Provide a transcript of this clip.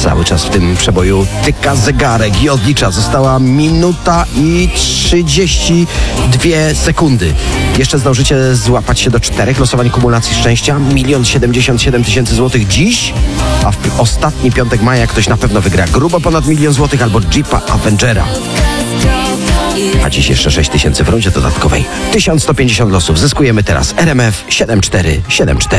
Cały czas w tym przeboju tyka zegarek i odlicza. Została minuta i 32 sekundy. Jeszcze zdążycie złapać się do 4 losowań kumulacji szczęścia. 1 077 000 złotych dziś, a w ostatni piątek maja ktoś na pewno wygra grubo ponad 1 000 000 złotych albo Jeepa Avengera. A dziś jeszcze 6 000 w rundzie dodatkowej. 1150 losów zyskujemy teraz. RMF 7474.